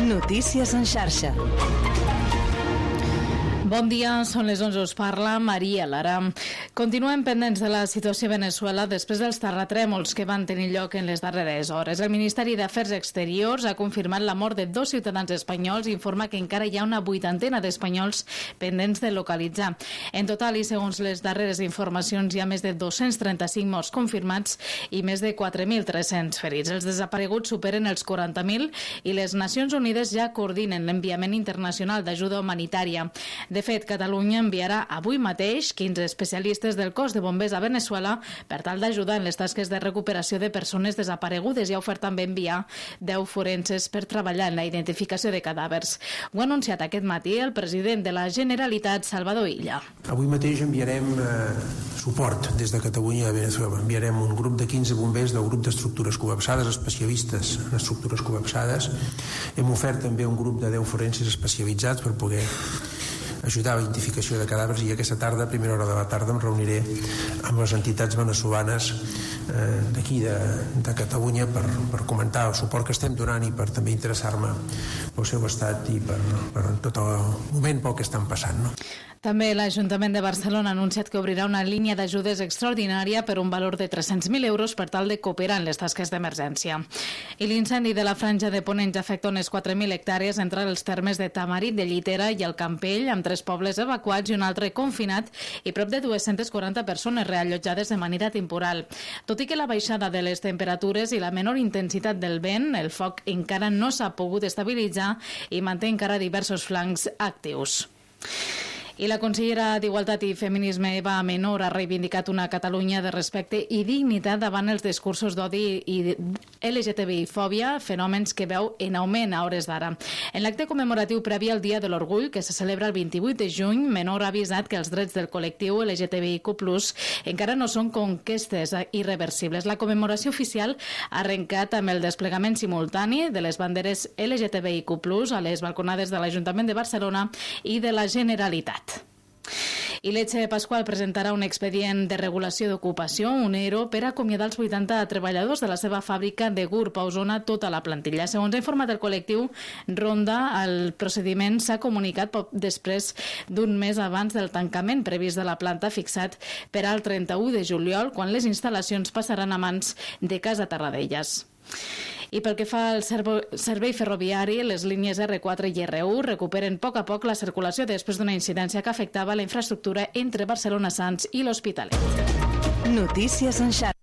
Notícies en xarxa. Bon dia, són les 11, us parla Maria Lara. Continuem pendents de la situació a Venezuela després dels terratrèmols que van tenir lloc en les darreres hores. El Ministeri d'Afers Exteriors ha confirmat la mort de 2 ciutadans espanyols i informa que encara hi ha una 80ena d'espanyols pendents de localitzar. En total, i segons les darreres informacions, hi ha més de 235 morts confirmats i més de 4.300 ferits. Els desapareguts superen els 40.000 i les Nacions Unides ja coordinen l'enviament internacional d'ajuda humanitària. De fet, Catalunya enviarà avui mateix 15 especialistes del cos de bombers a Venezuela per tal d'ajudar en les tasques de recuperació de persones desaparegudes i ha ofert també enviar 10 forenses per treballar en la identificació de cadàvers. Ho ha anunciat aquest matí el president de la Generalitat, Salvador Illa. Avui mateix enviarem suport des de Catalunya a Venezuela. Enviarem un grup de 15 bombers del grup d'estructures col·lapsades, especialistes en estructures col·lapsades. Hem ofert també un grup de 10 forenses especialitzats per poder ajudar a la identificació de cadàvers, i aquesta tarda, a primera hora de la tarda, em reuniré amb les entitats venezolanes d'aquí de Catalunya per comentar el suport que estem donant i per també interessar-me pel seu estat i per tot el moment pel que estan passant, no? També l'Ajuntament de Barcelona ha anunciat que obrirà una línia d'ajudes extraordinària per un valor de 300.000 euros per tal de cooperar en les tasques d'emergència. I l'incendi de la Franja de Ponent ja afecta unes 4.000 hectàrees entre els termes de Tamarit, de Llitera i el Campell, amb 3 pobles evacuats i un altre confinat i prop de 240 persones reallotjades de manera temporal. Tot i que la baixada de les temperatures i la menor intensitat del vent, el foc encara no s'ha pogut estabilitzar i manté encara diversos flancs actius. I la consellera d'Igualtat i Feminisme, Eva Menor, ha reivindicat una Catalunya de respecte i dignitat davant els discursos d'odi i LGTBI-fòbia, fenòmens que veu en augment a hores d'ara. En l'acte commemoratiu previ al Dia de l'Orgull, que se celebra el 28 de juny, Menor ha avisat que els drets del col·lectiu LGTBIQ+, encara no són conquestes irreversibles. La commemoració oficial ha arrencat amb el desplegament simultani de les banderes LGTBIQ+, a les balconades de l'Ajuntament de Barcelona i de la Generalitat. I Lecce Pasqual presentarà un expedient de regulació d'ocupació, un ERO, per acomiadar els 80 treballadors de la seva fàbrica de Gurb a Osona, tota la plantilla. Segons ha informat el col·lectiu Ronda, el procediment s'ha comunicat poc després d'un mes abans del tancament previst de la planta fixat per al 31 de juliol, quan les instal·lacions passaran a mans de Casa Tarradellas. I pel que fa al servei ferroviari, les línies R4 i R1 recuperen a poc la circulació després d'una incidència que afectava la infraestructura entre Barcelona Sants i l'Hospitalet. Notícies en xarxa.